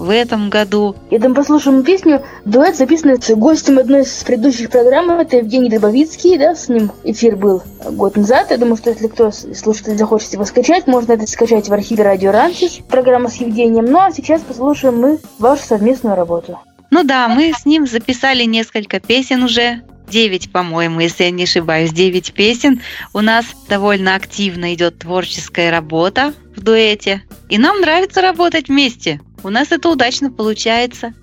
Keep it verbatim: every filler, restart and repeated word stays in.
в этом году. И там послушаем песню, дуэт, записанный с гостем одной из предыдущих программ. Это Евгений Дробовицкий, да, с ним эфир был год назад. Я думаю, что если кто слушатель захочет его скачать, можно это скачать в архиве Радио Рансис, программа с Евгением. Ну а сейчас послушаем мы вашу совместную работу. Ну да, мы с ним записали несколько песен уже. Девять, по-моему, если я не ошибаюсь, девять песен. У нас довольно активно идет творческая работа в дуэте. И нам нравится работать вместе. У нас это удачно получается.